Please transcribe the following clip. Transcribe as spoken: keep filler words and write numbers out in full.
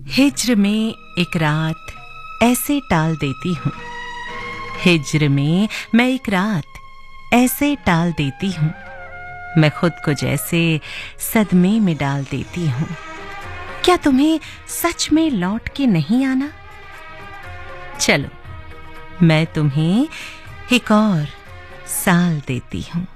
हिज्र में एक रात ऐसे टाल देती हूँ, हिज्र में मैं एक रात ऐसे टाल देती हूँ, मैं खुद को जैसे सदमे में डाल देती हूँ। क्या तुम्हें सच में लौट के नहीं आना? चलो मैं तुम्हें एक और साल देती हूँ।